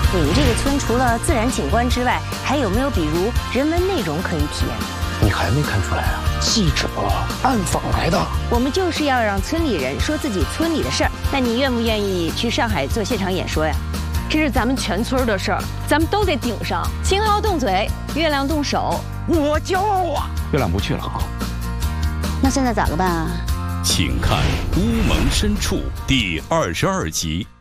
你们这个村除了自然景观之外，还有没有比如人文内容可以体验？ 你还没看出来啊？记者暗访来的。 我们就是要让村里人说自己村里的事儿。那你愿不愿意去上海做现场演说呀？这是咱们全村的事儿，咱们都得顶上。青蒿动嘴，月亮动手， 我骄傲啊！ 月亮不去了。 那现在咋个办啊？ 请看《乌蒙深处》第22集。